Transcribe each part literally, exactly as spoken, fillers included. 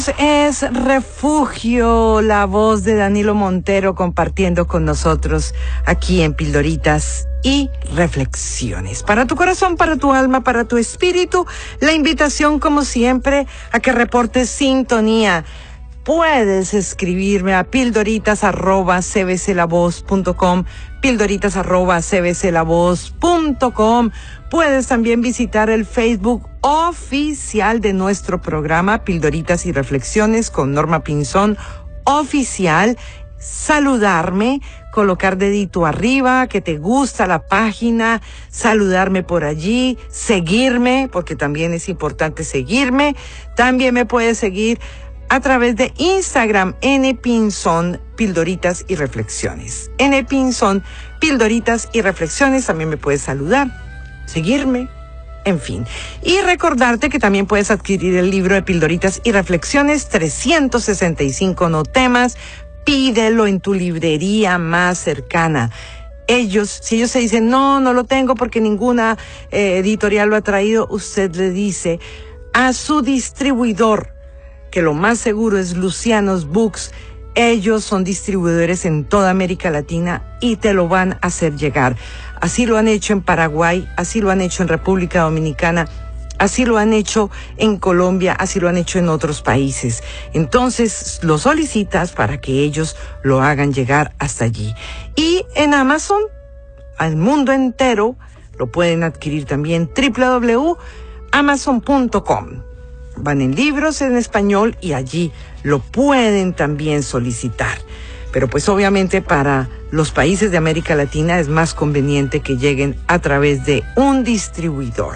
Es Refugio, la voz de Danilo Montero compartiendo con nosotros aquí en Pildoritas y Reflexiones. Para tu corazón, para tu alma, para tu espíritu, la invitación como siempre a que reportes sintonía. Puedes escribirme a pildoritas arroba c b c la voz punto com, pildoritas arroba c b c la voz punto com. Puedes también visitar el Facebook oficial de nuestro programa Pildoritas y Reflexiones con Norma Pinzón oficial, saludarme, colocar dedito arriba, que te gusta la página, saludarme por allí, seguirme, porque también es importante seguirme. También me puedes seguir a través de Instagram, N Pinzón, Pildoritas y Reflexiones. N Pinzón, Pildoritas y Reflexiones, también me puedes saludar, seguirme, en fin. Y recordarte que también puedes adquirir el libro de Pildoritas y Reflexiones, trescientos sesenta y cinco no temas, pídelo en tu librería más cercana. Ellos, si ellos se dicen, no, no lo tengo porque ninguna eh, editorial lo ha traído, usted le dice a su distribuidor, que lo más seguro es Lucianos Books. Ellos son distribuidores en toda América Latina y te lo van a hacer llegar. Así lo han hecho en Paraguay, así lo han hecho en República Dominicana, así lo han hecho en Colombia, así lo han hecho en otros países. Entonces lo solicitas para que ellos lo hagan llegar hasta allí. Y en Amazon, al mundo entero, lo pueden adquirir también, doble u doble u doble u punto amazon punto com. Van en libros en español y allí lo pueden también solicitar. Pero pues obviamente para los países de América Latina es más conveniente que lleguen a través de un distribuidor.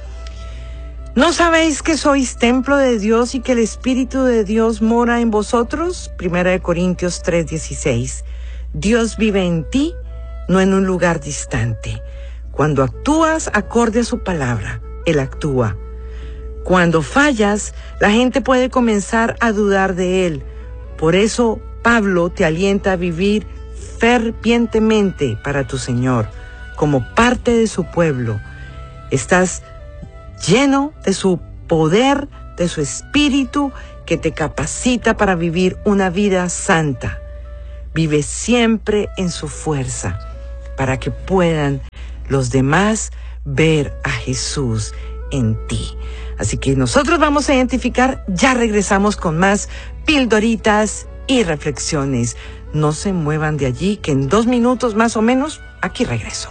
¿No sabéis que sois templo de Dios y que el Espíritu de Dios mora en vosotros? Primera de Corintios tres dieciséis. Dios vive en ti, no en un lugar distante. Cuando actúas acorde a su palabra, Él actúa. Cuando fallas, la gente puede comenzar a dudar de Él. Por eso, Pablo te alienta a vivir fervientemente para tu Señor, como parte de su pueblo. Estás lleno de su poder, de su espíritu, que te capacita para vivir una vida santa. Vive siempre en su fuerza, para que puedan los demás ver a Jesús en ti. Así que nosotros vamos a identificar, ya regresamos con más Pildoritas y Reflexiones. No se muevan de allí, que en dos minutos más o menos, aquí regreso.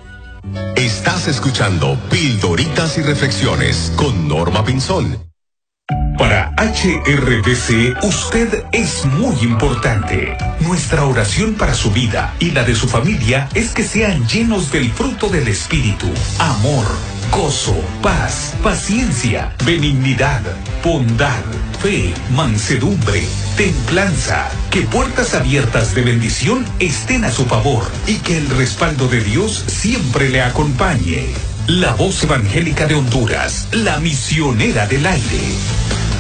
Estás escuchando Pildoritas y Reflexiones con Norma Pinzón. Para H R D C, usted es muy importante. Nuestra oración para su vida y la de su familia es que sean llenos del fruto del Espíritu: amor, gozo, paz, paciencia, benignidad, bondad, fe, mansedumbre, templanza. Que puertas abiertas de bendición estén a su favor y que el respaldo de Dios siempre le acompañe. La voz evangélica de Honduras, la misionera del aire.